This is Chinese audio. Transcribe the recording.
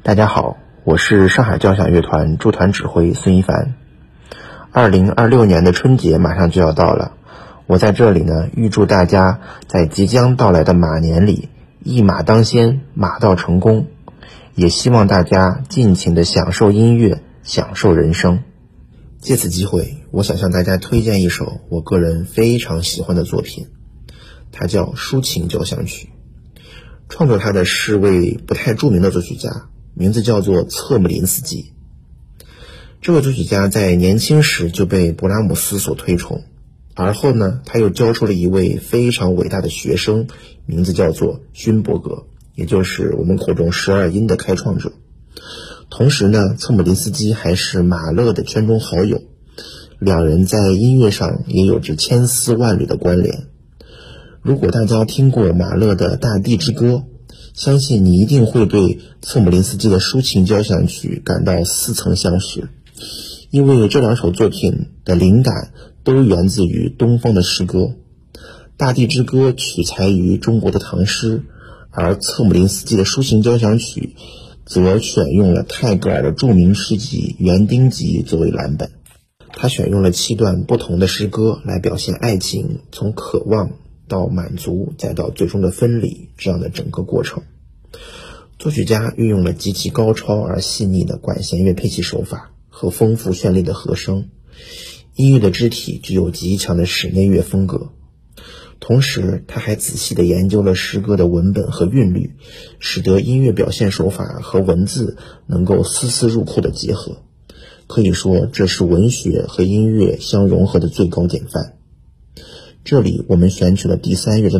大家好，我是上海交响乐团驻团指挥孙一凡。2026年的春节马上就要到了，我在这里呢，预祝大家在即将到来的马年里一马当先，马到成功。也希望大家尽情的享受音乐，享受人生。借此机会，我想向大家推荐一首我个人非常喜欢的作品，它叫《抒情交响曲》。创作它的是位不太著名的作曲家，名字叫做策姆林斯基。这位作曲家在年轻时就被勃拉姆斯所推崇，而后呢，他又教出了一位非常伟大的学生，名字叫做勋伯格，也就是我们口中12音的开创者。同时呢，策姆林斯基还是马勒的圈中好友，两人在音乐上也有着千丝万缕的关联。如果大家听过马勒的《大地之歌》，相信你一定会对策姆林斯基的抒情交响曲感到似曾相识，因为这两首作品的灵感都源自于东方的诗歌。《大地之歌》取材于中国的唐诗，而策姆林斯基的抒情交响曲则选用了泰戈尔的著名诗集《园丁集》作为蓝本。他选用了7段不同的诗歌来表现爱情从渴望到满足再到最终的分离这样的整个过程。作曲家运用了极其高超而细腻的管弦乐配器手法和丰富绚丽的和声，音乐的肢体具有极强的室内乐风格。同时他还仔细地研究了诗歌的文本和韵律，使得音乐表现手法和文字能够丝丝入扣的结合。可以说这是文学和音乐相融合的最高典范。这里我们选取了第3乐章